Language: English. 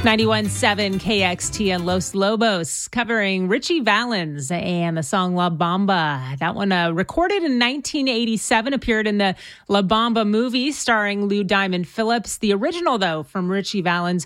91.7 KXT and Los Lobos, covering Richie Valens and the song La Bamba. That one recorded in 1987, appeared in the La Bamba movie starring Lou Diamond Phillips. The original, though, from Richie Valens